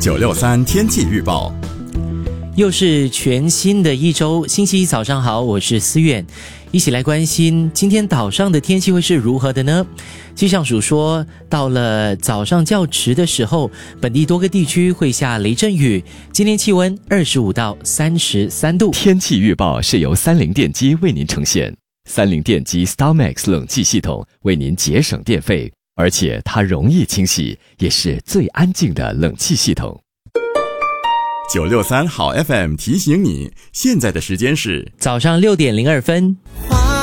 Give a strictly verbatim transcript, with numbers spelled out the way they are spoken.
九六三天气预报。 又是全新的一周，星期一早上好，我是思远，一起来关心今天岛上的天气会是如何的呢？气象署说，到了早上较迟的时候，本地多个地区会下雷阵雨，今天气温二十五到三十三度。 天气预报是由三菱电机为您呈现，三菱电机 StarMax 冷气系统为您节省电费，而且它容易清洗，也是最安静的冷气系统。 九六三好 F M 提醒你，现在的时间是早上六点零二分。